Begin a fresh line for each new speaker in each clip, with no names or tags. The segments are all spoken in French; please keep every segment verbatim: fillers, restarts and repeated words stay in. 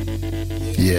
Yeah.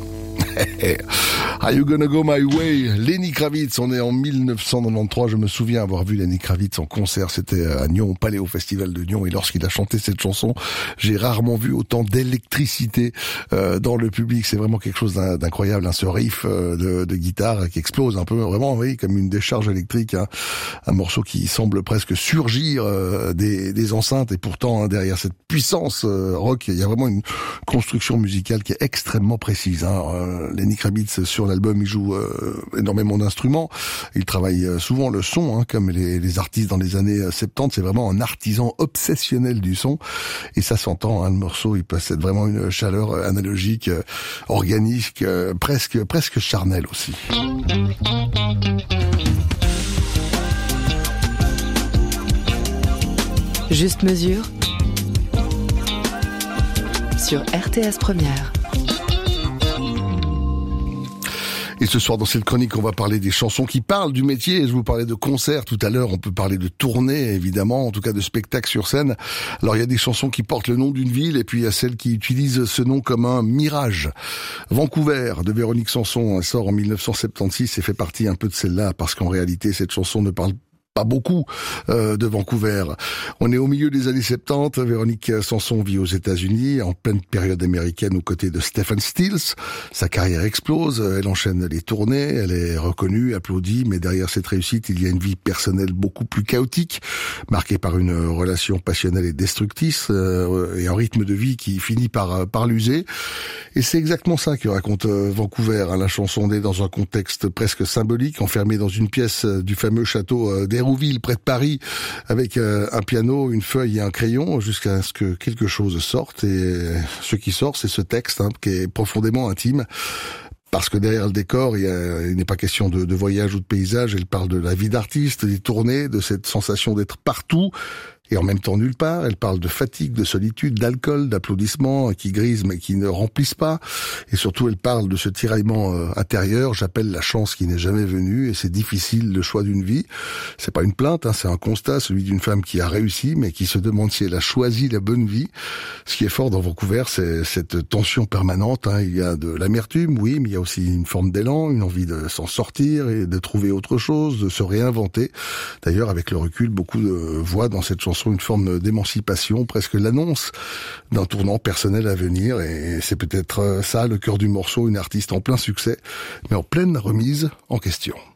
Are You Gonna Go My Way? Lenny Kravitz, on est en mille neuf cent quatre-vingt-treize, je me souviens avoir vu Lenny Kravitz en concert, c'était à Nyon, au Palais au Festival de Nyon, et lorsqu'il a chanté cette chanson, j'ai rarement vu autant d'électricité euh, dans le public, c'est vraiment quelque chose d'incroyable, hein, ce riff euh, de, de guitare qui explose un peu, vraiment, oui, comme une décharge électrique, hein, un morceau qui semble presque surgir euh, des, des enceintes, et pourtant, hein, derrière cette puissance euh, rock, il y a vraiment une construction musicale qui est extrêmement précise, hein. Euh, Lenny Kravitz, sur l'album, il joue euh, énormément d'instruments. Il travaille euh, souvent le son, hein, comme les, les artistes dans les années soixante-dix. C'est vraiment un artisan obsessionnel du son. Et ça s'entend, hein, le morceau, il possède vraiment une chaleur analogique, euh, organique, euh, presque, presque charnelle aussi.
Juste mesure sur R T S Première.
Et ce soir, dans cette chronique, on va parler des chansons qui parlent du métier. Je vous parlais de concerts tout à l'heure. On peut parler de tournées, évidemment, en tout cas de spectacles sur scène. Alors, il y a des chansons qui portent le nom d'une ville, et puis il y a celles qui utilisent ce nom comme un mirage. Vancouver, de Véronique Sanson, elle sort en mille neuf cent soixante-seize et fait partie un peu de celle-là, parce qu'en réalité, cette chanson ne parle pas beaucoup euh, de Vancouver. On est au milieu des années soixante-dix. Véronique Sanson vit aux États-Unis en pleine période américaine aux côtés de Stephen Stills. Sa carrière explose, elle enchaîne les tournées, elle est reconnue, applaudie, mais derrière cette réussite, il y a une vie personnelle beaucoup plus chaotique, marquée par une relation passionnelle et destructrice euh, et un rythme de vie qui finit par par l'user. Et c'est exactement ça que raconte euh, Vancouver. Hein. La chanson est dans un contexte presque symbolique, enfermée dans une pièce euh, du fameux château euh, d'Hérouville, près de Paris, avec euh, un piano, une feuille et un crayon, jusqu'à ce que quelque chose sorte. Et ce qui sort, c'est ce texte, hein, qui est profondément intime. Parce que derrière le décor, il, y a, il n'est pas question de, de voyage ou de paysage. Elle parle de la vie d'artiste, des tournées, de cette sensation d'être partout et en même temps nulle part. Elle parle de fatigue, de solitude, d'alcool, d'applaudissements qui grisent mais qui ne remplissent pas. Et surtout, elle parle de ce tiraillement euh, intérieur. J'appelle la chance qui n'est jamais venue, et c'est difficile le choix d'une vie. C'est pas une plainte, hein, c'est un constat, celui d'une femme qui a réussi mais qui se demande si elle a choisi la bonne vie. Ce qui est fort dans Vancouver, c'est cette tension permanente. Hein. Il y a de l'amertume, oui, mais il y a aussi une forme d'élan, une envie de s'en sortir et de trouver autre chose, de se réinventer. D'ailleurs, avec le recul, beaucoup de voient dans cette chanson une forme d'émancipation, presque l'annonce d'un tournant personnel à venir, et c'est peut-être ça le cœur du morceau, une artiste en plein succès, mais en pleine remise en question.